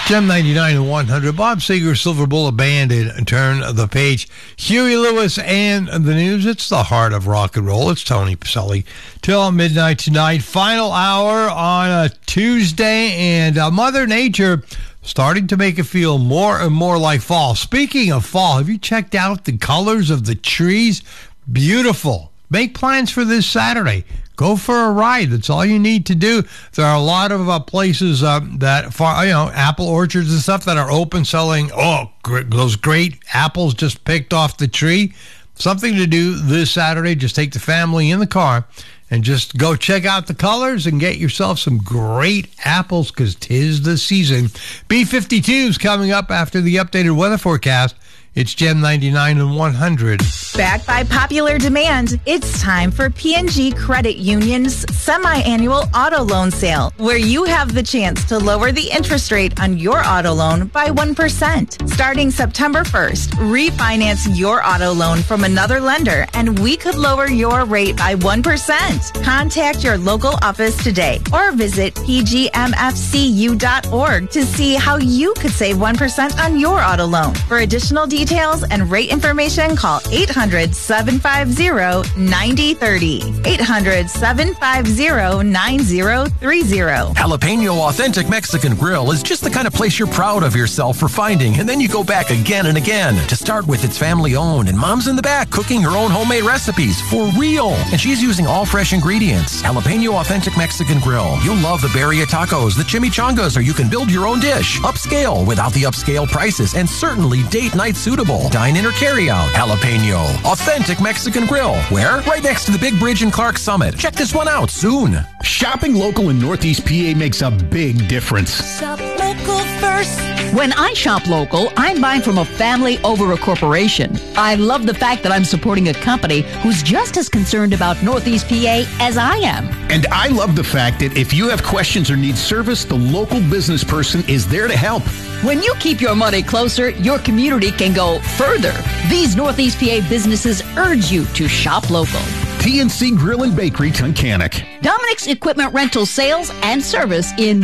Gem 99 and 100. Bob Seger, Silver Bullet Band, and Turn the Page. Huey Lewis and the News. It's the heart of rock and roll. It's Tony Pacelli till midnight tonight. Final hour on a Tuesday, and Mother Nature starting to make it feel more and more like fall. Speaking of fall, have you checked out the colors of the trees? Beautiful. Make plans for this Saturday. Go for a ride. That's all you need to do. There are a lot of places apple orchards and stuff that are open selling, those great apples just picked off the tree. Something to do this Saturday. Just take the family in the car and just go check out the colors and get yourself some great apples because 'tis the season. B-52 is coming up after the updated weather forecast. It's Gem 99 and 100. Backed by popular demand, it's time for P&G Credit Union's semi-annual auto loan sale, where you have the chance to lower the interest rate on your auto loan by 1%. Starting September 1st, refinance your auto loan from another lender, and we could lower your rate by 1%. Contact your local office today or visit pgmfcu.org to see how you could save 1% on your auto loan. For additional details and rate information, call 800-750-9030. 800-750-9030. Jalapeno Authentic Mexican Grill is just the kind of place you're proud of yourself for finding, and then you go back again and again. To start with, it's family-owned, and Mom's in the back cooking her own homemade recipes for real. And she's using all fresh ingredients. Jalapeno Authentic Mexican Grill. You'll love the birria tacos, the chimichangas, or you can build your own dish. Upscale without the upscale prices, and certainly date night suitable. Dine in or carry out. Jalapeno Authentic Mexican Grill. Where? Right next to the big bridge in Clark Summit. Check this one out soon. Shopping local in Northeast PA makes a big difference. Shop local first. When I shop local, I'm buying from a family over a corporation. I love the fact that I'm supporting a company who's just as concerned about Northeast PA as I am. And I love the fact that if you have questions or need service, the local business person is there to help. When you keep your money closer, your community can go further. These Northeast PA businesses urge you to shop local. TNC Grill and Bakery, Tunkhannock. Dominic's Equipment Rental Sales and Service in